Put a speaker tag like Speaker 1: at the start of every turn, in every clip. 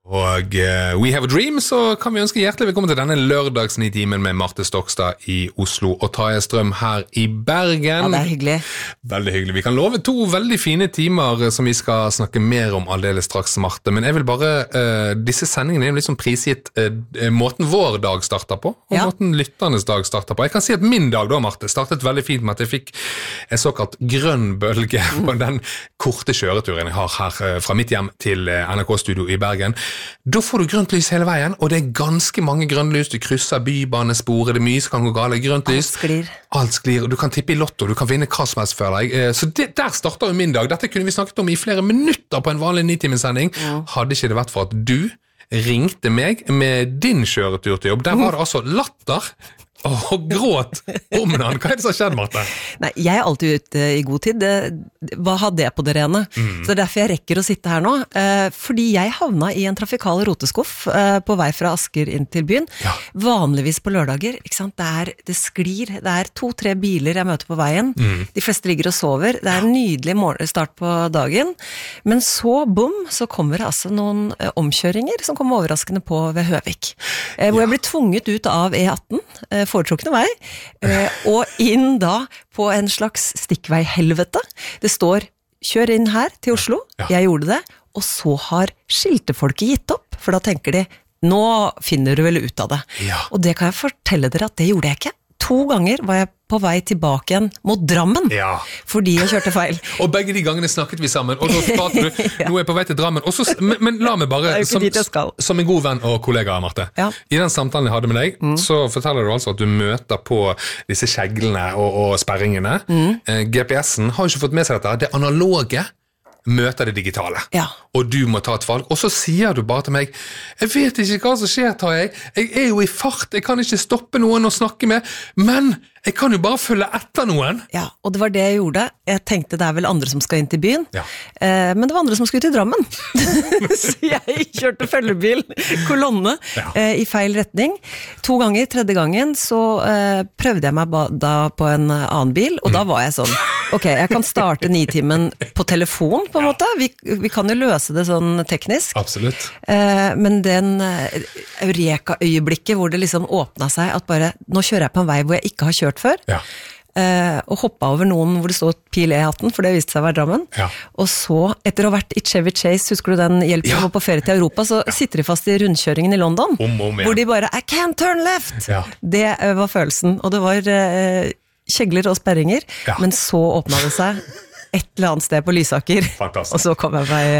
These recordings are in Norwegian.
Speaker 1: Og We Have a Dream, så kan vi ønske hjertelig velkommen til denne lørdagsnitimen med Marte Stokstad i Oslo og Tarjei Strøm her i Bergen.
Speaker 2: Ja, det hyggelig.
Speaker 1: Veldig hyggelig. Vi kan love 2 veldig fine timer som vi skal snakke mer om aldeles straks, Marte. Men jeg vil bare, disse sendingene er liksom prisgitt måten vår dag starter på, og måten lytternes dag starter på. Jeg kan si at min dag da, Marte, startet veldig fint med at jeg fikk en såkalt grønn bølge på den korte kjøreturen jeg har her fra mitt hjem til NRK-studio i Bergen. Da får du grønt lys hele veien, og det er ganske mange grønne lys. Du krysser bybanesporet, det er mye som kan gå gale, grønt lys. Alt sklir, og du kan tippe i lotto, du kan vinne hva som helst før deg. Så der starter jo min dag. Dette kunne vi snakket om i flere minutter på en vanlig 9-timesending. Hadde ikke det vært for at du ringte meg med din kjøretur til jobb. Der var det altså latter og gråt om den. Hva er det som har skjedd, Marte?
Speaker 2: Nei, jeg er alltid ute i god tid. Hva hadde jeg på det rene? Så det er derfor jeg rekker å sitte her nå. Fordi jeg havna i en trafikal roteskuff på vei fra Asker inn til byen. Ja. Vanligvis på lørdager, ikke sant? Det sklir. Det er 2-3 biler jeg møter på veien. De fleste ligger og sover. Det er en nydelig start på dagen. Men så, boom, så kommer det altså noen omkjøringer som kommer overraskende på ved Høvik. Hvor jeg blir tvunget ut av E18, foretrukne vei, og inn da på en slags stikkveihelvete. Det står, kjør inn her til Oslo, jeg gjorde det, og så har skiltefolket gitt opp, for da tenker de, nå finner du vel ut av det. Og det kan jeg fortelle dere at det gjorde jeg ikke. 2 ganger var jeg på vei tilbake igjen mot Drammen, fordi jeg kjørte feil.
Speaker 1: Og begge de gangene snakket vi sammen, og da prater du, nå er jeg på vei til Drammen, og så, men la meg bare, som en god venn og kollega, Marte, i den samtalen jeg hadde med deg, så forteller du altså at du møter på disse kjeglene og sperringene. GPS-en har jo ikke fått med seg dette, det analoge møter det digitale, og du må ta et valg, og så sier du bare til meg, jeg vet ikke hva som skjer, Tarjei, jeg er jo i fart, jeg kan ikke stoppe noen å snakke med, men jeg kan jo bare følge etter noen.
Speaker 2: Ja, og det var det jeg gjorde. Jeg tenkte det er vel andre som skal inn til byen, men det var andre som skulle til Drammen. Så jeg kjørte følgebil, kolonne, i feil retning. 2 ganger, 3. gangen, så prøvde jeg meg da på en annen bil, og da var jeg sånn, ok, jeg kan starte 9-timen på telefon, på en måte. Vi kan jo løse det sånn teknisk.
Speaker 1: Absolutt.
Speaker 2: Men den eureka-øyeblikket hvor det liksom åpnet seg, at bare, nå kjører jeg på en vei hvor jeg ikke har kjørt før, og hoppet over noen hvor det stod pil E18, for det viste seg å være Drammen, og så, etter å ha vært i Chevy Chase, husker du den hjelpen på ferie til Europa, så sitter de fast i rundkjøringen i London, hvor de bare, I can't turn left! Det var følelsen, og det var kjegler og sperringer, men så åpnet det seg et eller annet sted på Lysaker. Fantastisk. Og så kom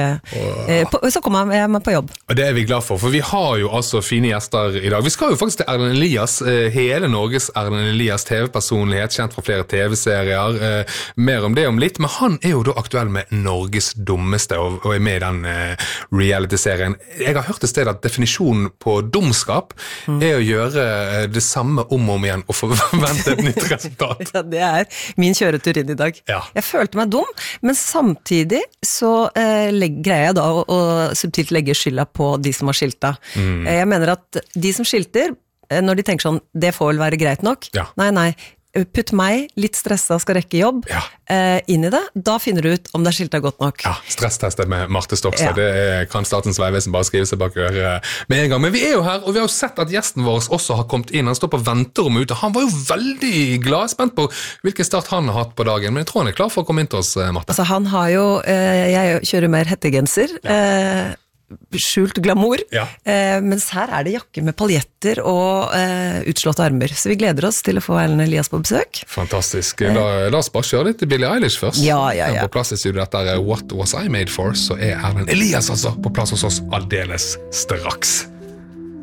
Speaker 2: jeg meg på jobb.
Speaker 1: Og det er vi glad for vi har jo altså fine gjester i dag. Vi skal jo faktisk til Erlend Elias, hele Norges Erlend Elias TV-personlighet, kjent fra flere TV-serier, mer om det om litt, men han er jo da aktuell med Norges dummeste, og er med i den reality-serien. Jeg har hørt et sted at definisjonen på dumskap er å gjøre det samme om og om igjen, og forvente et nytt resultat.
Speaker 2: Ja, det er min kjøretur inn i dag. Jeg følte meg dum, men samtidig så greier jeg da å subtilt legge skylda på de som har skilta. Jeg mener at de som skilter, når de tenker sånn, det får vel være greit nok. Nei, putt meg, litt stresset, skal rekke jobb, inn i det, da finner du ut om det er skiltet godt nok.
Speaker 1: Stresstestet med Marte Stokstad, det kan Statens vegvesen bare skrive seg bak øret med en gang. Men vi er jo her, og vi har jo sett at gjesten vår også har kommet inn, han står på venterommet ute, han var jo veldig glad, spent på hvilken start han har hatt på dagen, men jeg tror han er klar for å komme inn til oss, Marte.
Speaker 2: Altså han har jo, jeg kjører mer hettegenser, skjult glamour, mens her er det jakke med paljetter og utslåtte armer, så vi gleder oss til å få Erlend Elias på besøk.
Speaker 1: Fantastisk. La oss bare kjøre litt til Billie Eilish først.
Speaker 2: Ja.
Speaker 1: På plass i studio, dette er What Was I Made For, så er Erlend Elias altså på plass hos oss aldeles straks.